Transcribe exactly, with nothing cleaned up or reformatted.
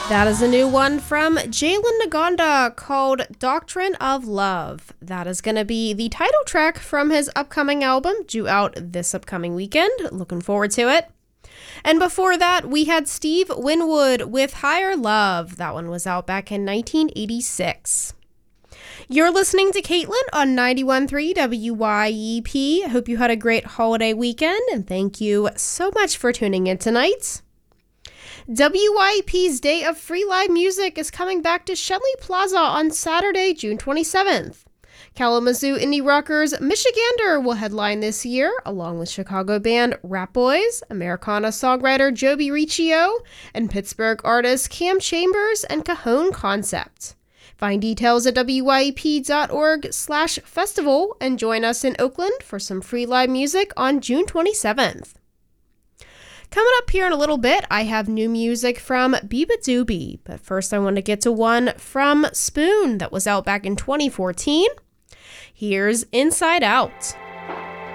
That is a new one from Jalen Ngonda called Doctrine of Love. That is going to be the title track from his upcoming album, due out this upcoming weekend. Looking forward to it. And before that, we had Steve Winwood with Higher Love. That one was out back in nineteen eighty-six. You're listening to Caitlin on ninety-one point three W Y E P. Hope you had a great holiday weekend, and thank you so much for tuning in tonight. W Y E P's Day of Free Live Music is coming back to Shenley Plaza on Saturday, June twenty-seventh. Kalamazoo indie rockers Michigander will headline this year, along with Chicago band Rap Boys, Americana songwriter Joby Riccio, and Pittsburgh artists Cam Chambers and Cajon Concept. Find details at W Y E P dot org slash festival and join us in Oakland for some free live music on June twenty-seventh. Coming up here in a little bit, I have new music from Beabadoobee, but first I want to get to one from Spoon that was out back in twenty fourteen. Here's Inside Out.